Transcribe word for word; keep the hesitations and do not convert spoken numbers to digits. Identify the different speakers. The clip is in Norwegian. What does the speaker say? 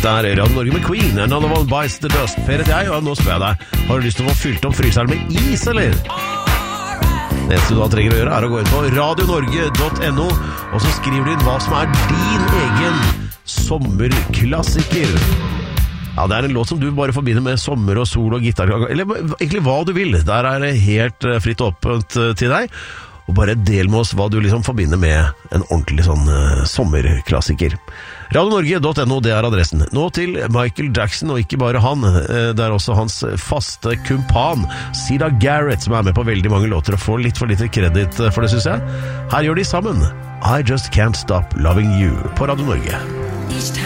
Speaker 1: Dette er Radio Norge med Queen, Another One Bites the Dust. Per heter jeg, og nå spør jeg deg, har du lyst til å få fylt opp fryseren med is, eller? Det eneste du da trenger å gjøre er å gå inn på radio norge punktum no, og så skriver du inn hva som er din egen sommerklassiker. Ja, det er en låt som du bare forbinder med sommer og sol og gitar, eller egentlig hva du vil. Der er det helt fritt åpent til deg. Og bare del med oss hva du liksom forbinder med en ordentlig sånn uh, sommerklassiker. radio norge punktum no, det er adressen. Nå til Michael Jackson, og ikke bare han. Uh, det er også hans faste kumpan, Sida Garrett, som er med på veldig mange låter og får litt for lite kredit for det, synes jeg. Her gjør de sammen I Just Can't Stop Loving You på Radio Norge.